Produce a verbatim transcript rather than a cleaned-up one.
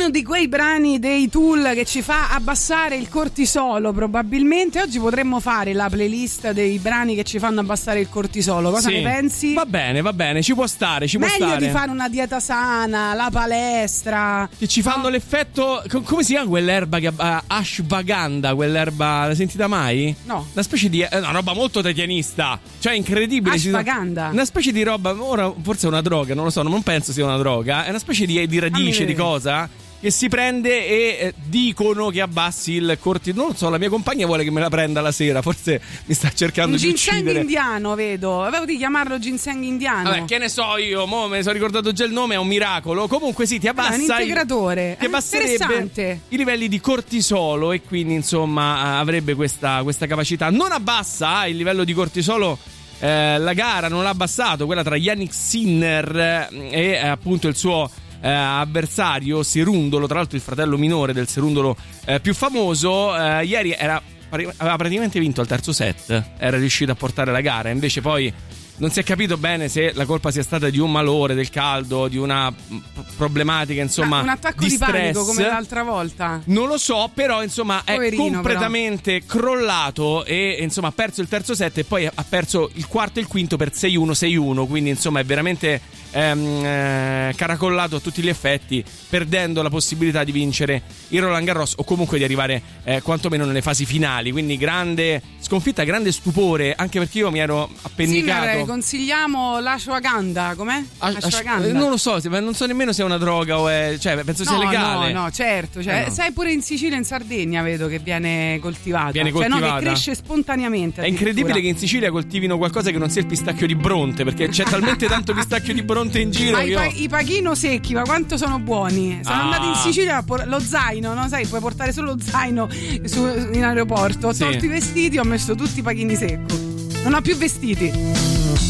uno di quei brani dei Tool che ci fa abbassare il cortisolo, probabilmente. Oggi potremmo fare la playlist dei brani che ci fanno abbassare il cortisolo. Cosa sì. ne pensi? Va bene, va bene, ci può stare, ci può Meglio stare. di fare una dieta sana, la palestra. Che ci fanno no? l'effetto. Come si chiama quell'erba che uh, ashwagandha, quell'erba, l'hai sentita mai? No. Una specie di eh, una roba molto tetianista. Cioè incredibile. Ashwagandha. Una specie di roba, ora forse è una droga, non lo so, non penso sia una droga. È una specie di, di radice, di cosa che si prende e eh, dicono che abbassi il cortisolo. Non so, la mia compagna vuole che me la prenda la sera, forse mi sta cercando un di ginseng uccidere. indiano, vedo. Avevo di chiamarlo ginseng indiano. Vabbè, che ne so io, mo me ne sono ricordato già il nome, è un miracolo. Comunque sì, ti abbassa ah, un integratore. il, ti abbasserebbe i livelli di cortisolo e quindi insomma avrebbe questa, questa capacità. Non abbassa il livello di cortisolo. Eh, la gara non l'ha abbassato, quella tra Yannick Sinner e eh, appunto il suo eh, avversario Serundolo, tra l'altro il fratello minore del Serundolo eh, più famoso. Eh, ieri era, aveva praticamente vinto al terzo set, era riuscito a portare la gara, invece poi non si è capito bene se la colpa sia stata di un malore, del caldo, di una problematica, insomma, Ma un attacco di, di stress. panico come l'altra volta. Non lo so, però insomma Poverino, è completamente però. crollato e insomma ha perso il terzo set e poi ha perso il quarto e il quinto per sei uno sei uno, quindi insomma è veramente ehm, eh, caracollato a tutti gli effetti, perdendo la possibilità di vincere il Roland Garros o comunque di arrivare eh, quantomeno nelle fasi finali. Quindi grande sconfitta, grande stupore, anche perché io mi ero appennicato. Sì, consigliamo l'ashwagandha, com'è? Ashwagandha. Non lo so, non so nemmeno se è una droga o è, cioè penso sia no, legale. No, no, certo, cioè, eh no. sai pure in Sicilia e in Sardegna vedo che viene coltivata. Viene cioè coltivata. no, che cresce spontaneamente. È incredibile che in Sicilia coltivino qualcosa che non sia il pistacchio di Bronte, perché c'è talmente tanto pistacchio di Bronte in giro. Ma che i, pa- io... i pachino secchi, ma quanto sono buoni? Sono ah. andati in Sicilia, lo zaino, no? Sai, puoi portare solo lo zaino su, in aeroporto. Ho sì. tolto i vestiti, ho messo tutti i pachini secchi. Non ho più vestiti.